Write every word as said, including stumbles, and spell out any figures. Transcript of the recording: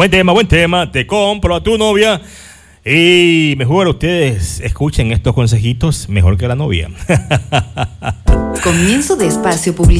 Buen tema, buen tema. Te compro a tu novia. Y mejor ustedes escuchen estos consejitos mejor que la novia. Comienzo de espacio publicitario.